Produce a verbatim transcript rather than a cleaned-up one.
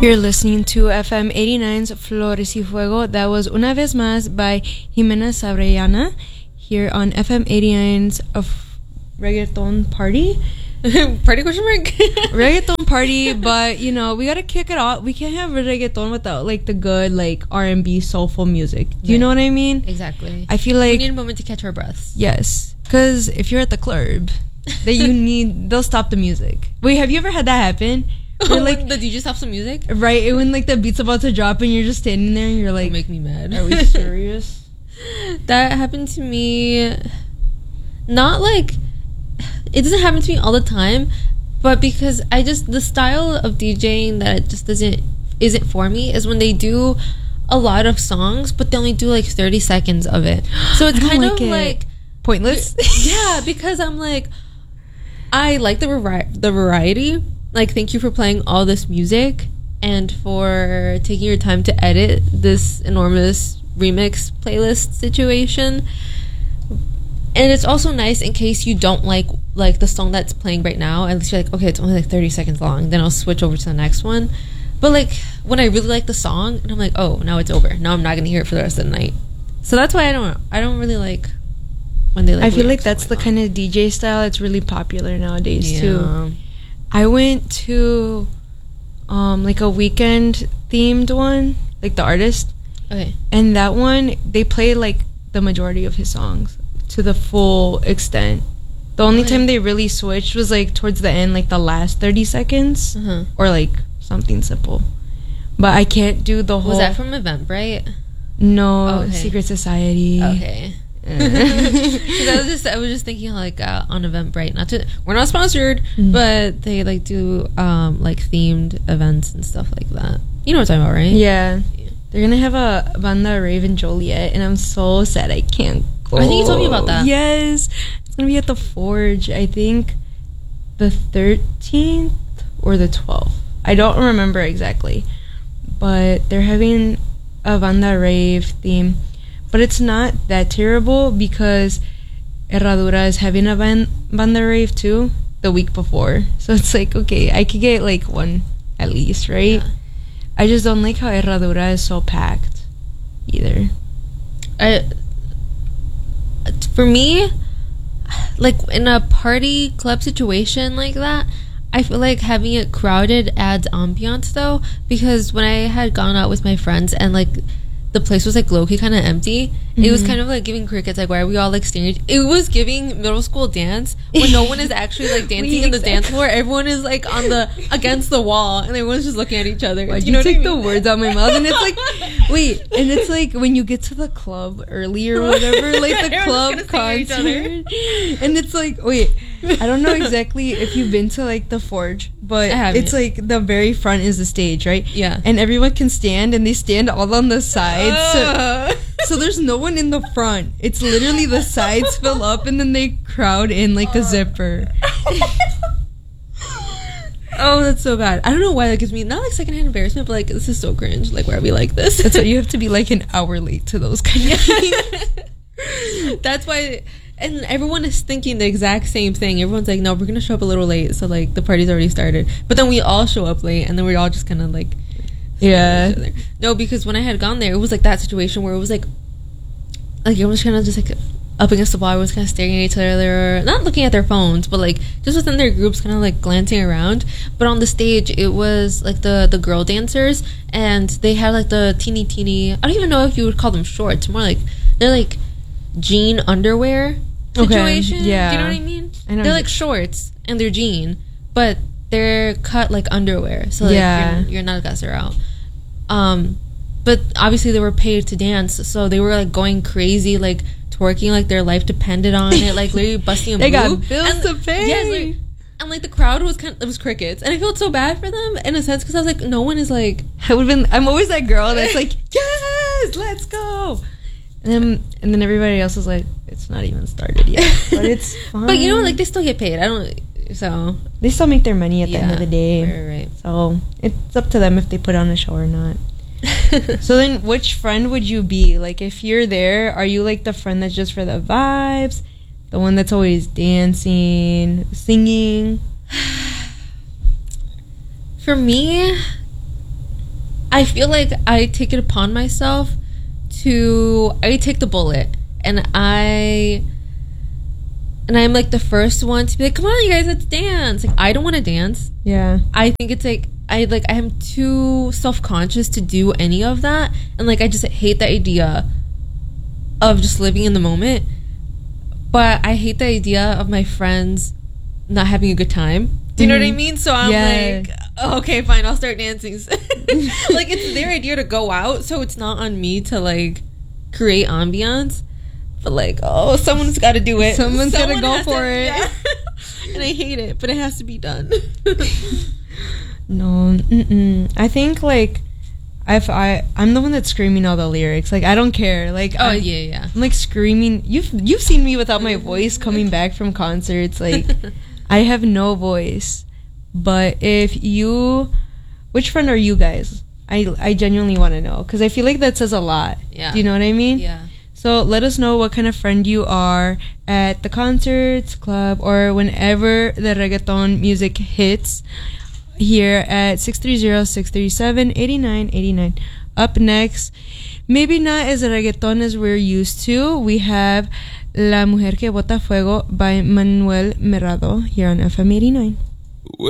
You're listening to F M eighty-nine's Flores y Fuego. That was Una Vez Más by Jimena Sabrellana here on F M eighty-nine's of Reggaeton Party. Party question mark? Reggaeton party, but you know, we gotta kick it off. We can't have reggaeton without like the good like R and B soulful music. Do you Right. know what I mean? Exactly. I feel like we need a moment to catch our breaths. yes, because if you're at the club, that you need they'll stop the music. Wait, have you ever had that happen? Where, Like like the D J stops some music. right when like the beat's about to drop and you're just standing there and you're like, Don't make me mad. are we serious? That happened to me. Not like it doesn't happen to me all the time, but because I just the style of DJing that it just doesn't isn't for me is when they do a lot of songs, but they only do like thirty seconds of it. So it's I don't kind like of it. like Pointless. yeah, because I'm like, I like the vari- the variety. Like, thank you for playing all this music and for taking your time to edit this enormous remix playlist situation. And it's also nice in case you don't like like the song that's playing right now. At least you're like, okay, it's only like thirty seconds long. Then I'll switch over to the next one. But like when I really like the song, and I'm like, oh, now it's over. Now I'm not gonna hear it for the rest of the night. So that's why I don't. I don't really like when they. Like I feel like lyrics that's the going kind of D J style that's really popular nowadays on. too. Yeah. I went to um like a weekend themed one, like the artist, Okay. and that one they played like the majority of his songs to the full extent. The only Okay. time they really switched was like towards the end, like the last thirty seconds, Uh-huh. or like something simple. But I can't do the whole. Was that from Eventbrite? No, Okay. Secret Society. Okay. 'Cause I was just I was just thinking like uh, on Eventbrite, not to we're not sponsored, Mm. but they like do um like themed events and stuff like that. You know what I'm talking about, right? Yeah. Yeah. They're gonna have a Banda Rave in Joliet, and I'm so sad I can't go. I think you told me about that. Yes. It's gonna be at the Forge, I think the thirteenth or the twelfth. I don't remember exactly. But they're having a Banda Rave theme. But it's not that terrible because Herradura is having a ban- Banda Rave too the week before. So it's like, okay, I could get like one at least, right? Yeah. I just don't like how Herradura is so packed either. I for me, like in a party club situation like that, I feel like having it crowded adds ambiance though, because when I had gone out with my friends and like the place was like low-key kind of empty, it was Mhm. kind of like giving crickets, like why are we all like staring? It was giving middle school dance when no one is actually like dancing We in the exactly- dance floor. Everyone is like on the against the wall and everyone's just looking at each other. Why'd you you, know what I take the mean? words out my mouth? And it's like, wait, and it's like when you get to the club early or whatever, like the Everyone's club gonna sing at each concert, and it's like, wait, I don't know exactly if you've been to like the Forge, but I haven't. it's like the very front is the stage, right? Yeah. And everyone can stand, and they stand all on the sides. So, Uh. so there's no one in the front. It's literally the sides fill up, and then they crowd in like a zipper. Oh, that's so bad. I don't know why that gives me not like secondhand embarrassment, but like this is so cringe. Like, why are we like this? That's why you have to be like an hour late to those kind of things. That's why, and everyone is thinking the exact same thing. Everyone's like, no, we're gonna show up a little late, so like the party's already started. But then we all show up late, and then we all just kind of like, Yeah. each other. No, because when I had gone there, it was like that situation where it was like, like everyone was kind of just like up against the wall. Everyone was kind of staring at each other, not looking at their phones, but like just within their groups, kind of like glancing around. But on the stage, it was like the the girl dancers, and they had like the teeny teeny. I don't even know if you would call them shorts. More like they're like jean underwear Okay, situation. yeah. Do you know what I mean? I know They're exa- like shorts and they're jean, but they're cut like underwear, so like Yeah. you're, you're not a gasser out. Um, but obviously they were paid to dance, so they were like going crazy, like twerking, like their life depended on it, like literally busting a They got move. bills And- to pay. Yes, like, and like the crowd was kind of, it was crickets, and I felt so bad for them in a sense because I was like, no one is like, I would have been. I'm always that girl that's like, yes, let's go. And then, and then everybody else is like, it's not even started yet. But it's fine. but you know, like they still get paid. I don't, so they still make their money at the yeah, end of the day. right, right. So it's up to them if they put on a show or not. So then, which friend would you be? Like, if you're there, are you like the friend that's just for the vibes, the one that's always dancing, singing? For me, I feel like I take it upon myself to I take the bullet and I and I'm like the first one to be like, come on, you guys, let's dance. Like, I don't want to dance. Yeah. I think it's like I like I am too self-conscious to do any of that, and like I just hate the idea of just living in the moment. But I hate the idea of my friends not having a good time. Do you know what I mean? So I'm Yeah. like, oh, okay, fine, I'll start dancing. Like, it's their idea to go out, so it's not on me to like create ambiance. But like, oh, someone's got to do it. Someone's got to go has for it. yeah. And I hate it, but it has to be done. No, mm-mm. I think like if I I'm the one that's screaming all the lyrics. Like, I don't care. Like, Oh I, yeah, yeah. I'm like screaming. You've you've seen me without my voice coming back from concerts. Like, I have no voice. But if you, which friend are you guys? I I genuinely want to know, because I feel like that says a lot. Yeah. Do you know what I mean? Yeah. So let us know what kind of friend you are at the concerts, club, or whenever the reggaeton music hits here at six three zero, six three seven, eight nine eight nine. Up next, maybe not as reggaeton as we're used to, we have La Mujer que Bota Fuego by Manuel Merado here on F M eighty-nine.